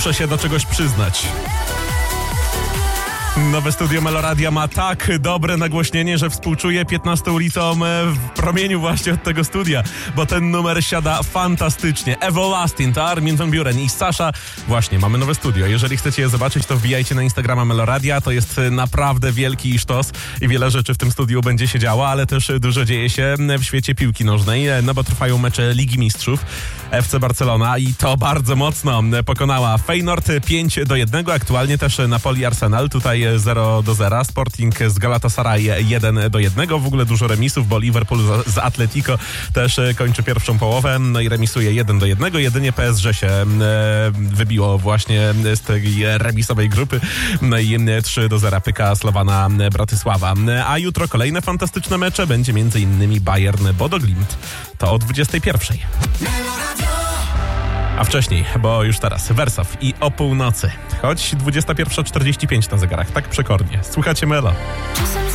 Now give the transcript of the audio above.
Muszę się do czegoś przyznać. Nowe studio Meloradia ma tak dobre nagłośnienie, że współczuję 15 ulicom w promieniu właśnie od tego studia, bo ten numer siada fantastycznie. Everlasting, to Armin van Buuren i Sasha. Właśnie, mamy nowe studio. Jeżeli chcecie je zobaczyć, to wbijajcie na Instagrama Meloradia. To jest naprawdę wielki sztos i wiele rzeczy w tym studiu będzie się działo, ale też dużo dzieje się w świecie piłki nożnej, no bo trwają mecze Ligi Mistrzów. FC Barcelona i to bardzo mocno pokonała Feyenoord 5-1. Aktualnie też Napoli Arsenal. Tutaj 0-0. Sporting z Galatasaray 1-1. W ogóle dużo remisów, bo Liverpool z Atletico też kończy pierwszą połowę. No i remisuje 1-1. Jedynie PSG się wybiło właśnie z tej remisowej grupy. No i 3-0 pyka Slowana Bratysława. A jutro kolejne fantastyczne mecze. Będzie m.in. Bayern Bodo Glimt. To o 21:00. A wcześniej, bo już teraz, Wersow i o północy. Choć 21:45 na zegarach, tak przekornie. Słuchacie Melo.